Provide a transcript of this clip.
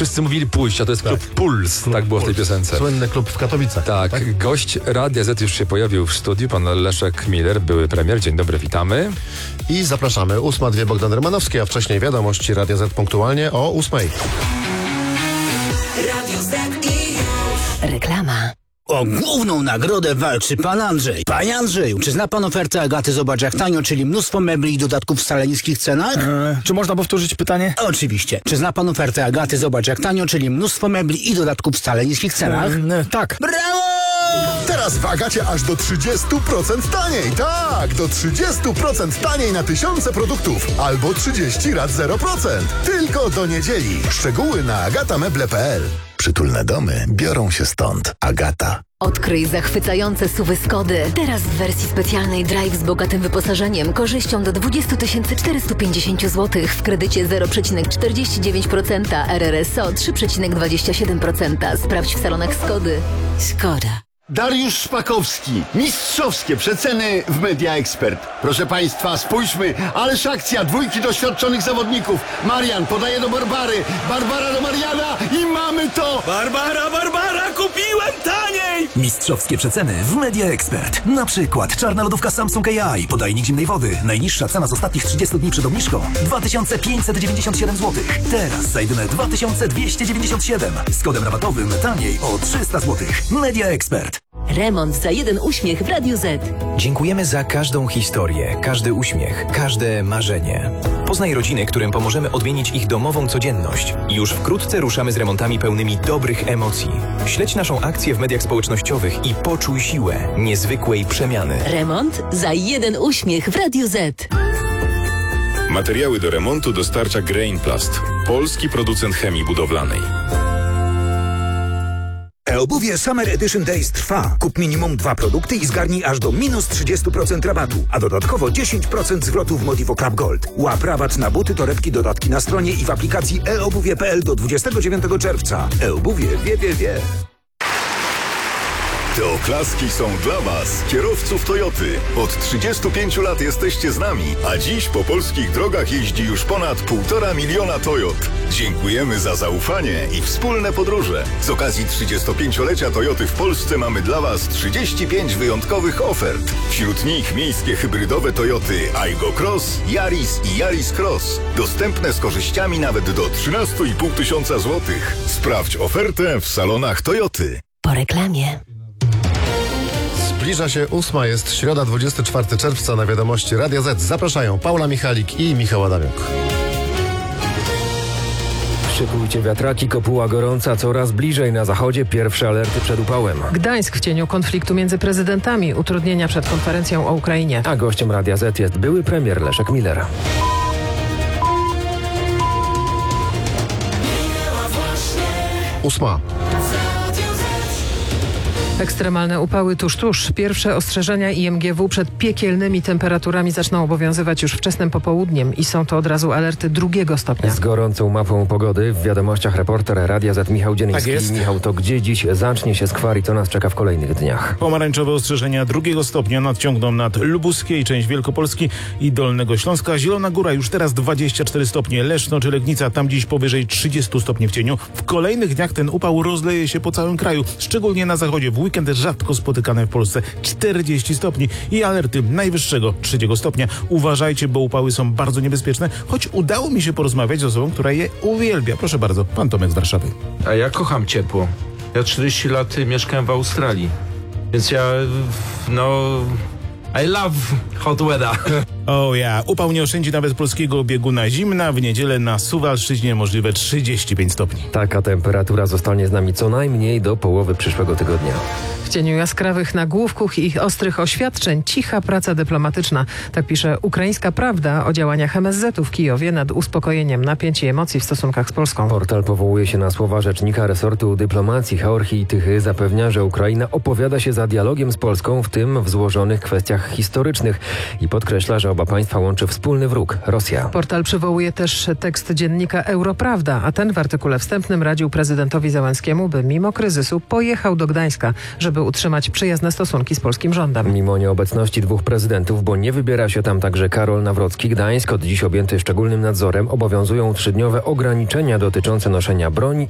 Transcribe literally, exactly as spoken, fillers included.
wszyscy mówili pójść, a to jest klub tak. Puls, tak było w tej piosence. Słynny klub w Katowicach. Tak, tak? Gość Radia Z już się pojawił w studiu, pan Leszek Miller, były premier. Dzień dobry, witamy. I zapraszamy. Ósma dwie Bogdan Rymanowski, a wcześniej wiadomości Radia Z punktualnie o ósmej. Radio Z i już. Reklama. O główną nagrodę walczy pan Andrzej. Panie Andrzeju, czy zna pan ofertę Agaty Zobacz jak tanio, czyli mnóstwo mebli i dodatków w wcale niskich cenach? Eee, czy można powtórzyć pytanie? Oczywiście. Czy zna pan ofertę Agaty Zobacz jak tanio, czyli mnóstwo mebli i dodatków w wcale niskich cenach? Eee, tak. Brawo! Teraz w Agacie aż do trzydzieści procent taniej. Tak, do trzydzieści procent taniej na tysiące produktów. Albo trzydzieści rat zero procent. Tylko do niedzieli. Szczegóły na agatameble kropka p l. Przytulne domy biorą się stąd. Agata. Odkryj zachwycające suwy Skody. Teraz w wersji specjalnej Drive z bogatym wyposażeniem, korzyścią do dwadzieścia tysięcy czterysta pięćdziesiąt złotych w kredycie zero przecinek czterdzieści dziewięć procent, R R S O trzy przecinek dwadzieścia siedem procent. Sprawdź w salonach Skody. Skoda. Dariusz Szpakowski. Mistrzowskie przeceny w Media Expert. Proszę Państwa, spójrzmy, ależ akcja dwójki doświadczonych zawodników. Marian podaje do Barbary, Barbara do Mariana i mamy to! Barbara, Barbara, kupiłem taniej! Mistrzowskie przeceny w Media Expert. Na przykład czarna lodówka Samsung A I, podajnik zimnej wody. Najniższa cena z ostatnich trzydziestu dni przed obniżką dwa tysiące pięćset dziewięćdziesiąt siedem złotych. Teraz za jedyne dwa tysiące dwieście dziewięćdziesiąt siedem. Z kodem rabatowym taniej o trzysta złotych. Media Expert. Remont za jeden uśmiech w Radiu Z. Dziękujemy za każdą historię, każdy uśmiech, każde marzenie. Poznaj rodziny, którym pomożemy odmienić ich domową codzienność. Już wkrótce ruszamy z remontami pełnymi dobrych emocji. Śledź naszą akcję w mediach społecznościowych i poczuj siłę niezwykłej przemiany. Remont za jeden uśmiech w Radiu Z. Materiały do remontu dostarcza Grainplast, polski producent chemii budowlanej. E-obuwie Summer Edition Days trwa. Kup minimum dwa produkty i zgarnij aż do minus trzydzieści procent rabatu, a dodatkowo dziesięć procent zwrotu w Modivo Club Gold. Łap rabat na buty, torebki, dodatki na stronie i w aplikacji e obuwie kropka p l do dwudziestego dziewiątego czerwca. E-obuwie wie, wie, wie. Te oklaski są dla Was, kierowców Toyoty. Od trzydziestu pięciu lat jesteście z nami, a dziś po polskich drogach jeździ już ponad półtora miliona Toyot. Dziękujemy za zaufanie i wspólne podróże. Z okazji trzydziestopięciolecia Toyoty w Polsce mamy dla Was trzydzieści pięć wyjątkowych ofert. Wśród nich miejskie hybrydowe Toyoty Aygo Cross, Yaris i Yaris Cross. Dostępne z korzyściami nawet do trzynaście i pół tysiąca złotych. Sprawdź ofertę w salonach Toyoty. Po reklamie. Zbliża się ósma, jest środa, dwudziestego czwartego czerwca, na wiadomości Radia Z. Zapraszają Paula Michalik i Michał Adamiuk. Szykujcie wiatraki, kopuła gorąca, coraz bliżej na zachodzie, pierwsze alerty przed upałem. Gdańsk w cieniu konfliktu między prezydentami, utrudnienia przed konferencją o Ukrainie. A gościem Radia Z jest były premier Leszek Miller. Ósma. Ekstremalne upały tuż, tuż. Pierwsze ostrzeżenia I M G W przed piekielnymi temperaturami zaczną obowiązywać już wczesnym popołudniem i są to od razu alerty drugiego stopnia. Z gorącą mapą pogody w wiadomościach reporter Radia Z Michał Dzieniński. Tak Michał, to gdzie dziś zacznie się skwar i co nas czeka w kolejnych dniach? Pomarańczowe ostrzeżenia drugiego stopnia nadciągną nad Lubuskie i część Wielkopolski i Dolnego Śląska. Zielona Góra już teraz dwadzieścia cztery stopnie. Leszno czy Legnica, tam dziś powyżej trzydzieści stopni w cieniu. W kolejnych dniach ten upał rozleje się po całym kraju, szczególnie na zachodzie. W weekend rzadko spotykane w Polsce czterdzieści stopni i alerty najwyższego trzeciego stopnia. Uważajcie, bo upały są bardzo niebezpieczne, choć udało mi się porozmawiać z osobą, która je uwielbia. Proszę bardzo, pan Tomek z Warszawy. A ja kocham ciepło. Ja czterdzieści lat mieszkałem w Australii, więc ja, no... I love hot weather. O oh ja, upał nie oszczędzi nawet polskiego bieguna zimna. W niedzielę na Suwalszczyźnie możliwe trzydzieści pięć stopni. Taka temperatura zostanie z nami co najmniej do połowy przyszłego tygodnia. W cieniu jaskrawych nagłówków i ostrych oświadczeń cicha praca dyplomatyczna. Tak pisze Ukraińska Prawda o działaniach M S Z-u w Kijowie nad uspokojeniem napięć i emocji w stosunkach z Polską. Portal powołuje się na słowa rzecznika resortu dyplomacji Georgii Tychy. Zapewnia, że Ukraina opowiada się za dialogiem z Polską, w tym w złożonych kwestiach historycznych, i podkreśla, że oba państwa łączy wspólny wróg – Rosja. Portal przywołuje też tekst dziennika Europrawda, a ten w artykule wstępnym radził prezydentowi Zełenskiemu, by mimo kryzysu pojechał do Gdańska, żeby utrzymać przyjazne stosunki z polskim rządem. Mimo nieobecności dwóch prezydentów, bo nie wybiera się tam także Karol Nawrocki, Gdańsk od dziś objęty szczególnym nadzorem, obowiązują trzydniowe ograniczenia dotyczące noszenia broni